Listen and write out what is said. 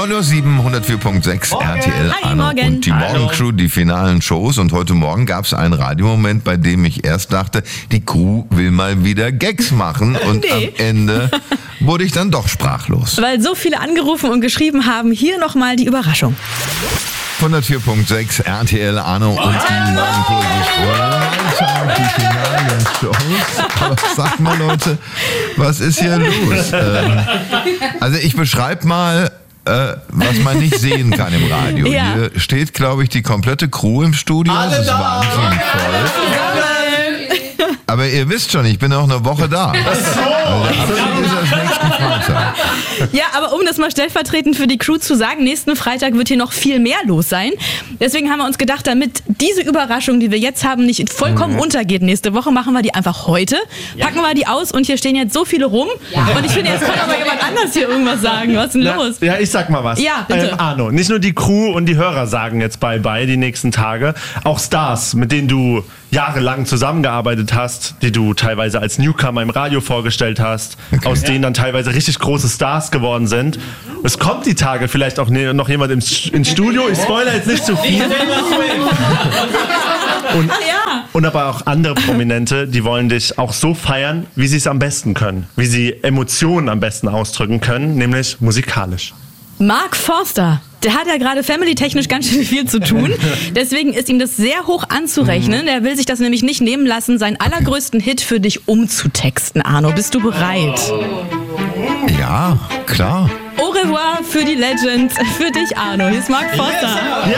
9:07 Uhr, 104.6 RTL. Hi, Arno morgen. und die Morgencrew, die finalen Shows. Und heute Morgen gab es einen Radiomoment, bei dem ich erst dachte, die Crew will mal wieder Gags machen. Und Nee. am Ende wurde ich dann doch sprachlos. Weil so viele angerufen und geschrieben haben, hier nochmal die Überraschung. 104.6 RTL, Arno und die Morgencrew. Ich freue mich auf die finalen Shows. Aber sag mal, Leute, was ist hier los? Also ich beschreibe mal, was man nicht sehen kann im Radio. Ja. Hier steht, glaube ich, die komplette Crew im Studio. Das ist wahnsinnig voll. Aber ihr wisst schon, ich bin auch eine Woche da. Also der Abschied ist erst nächsten Freitag. Ja, aber um das mal stellvertretend für die Crew zu sagen, nächsten Freitag wird hier noch viel mehr los sein. Deswegen haben wir uns gedacht, damit diese Überraschung, die wir jetzt haben, nicht vollkommen untergeht nächste Woche, machen wir die einfach heute. Packen wir die aus und hier stehen jetzt so viele rum. Und ich finde, jetzt kann aber jemand anders hier irgendwas sagen. Was ist denn los? Ja, ich sag mal was. Ja, bitte. Arno, nicht nur die Crew und die Hörer sagen jetzt bye-bye die nächsten Tage, auch Stars, mit denen du jahrelang zusammengearbeitet hast, die du teilweise als Newcomer im Radio vorgestellt hast, aus denen dann teilweise richtig große Stars geworden sind. Es kommt die Tage vielleicht auch noch jemand ins Studio, ich spoilere jetzt nicht zu viel. Und aber auch andere Prominente, die wollen dich auch so feiern, wie sie es am besten können, wie sie Emotionen am besten ausdrücken können, nämlich musikalisch. Mark Forster, der hat ja gerade family-technisch ganz schön viel zu tun. Deswegen ist ihm das sehr hoch anzurechnen. Er will sich das nämlich nicht nehmen lassen, seinen allergrößten Hit für dich umzutexten. Arno, bist du bereit? Ja, klar. Au revoir für die Legend, für dich, Arno. Hier ist Mark Forster.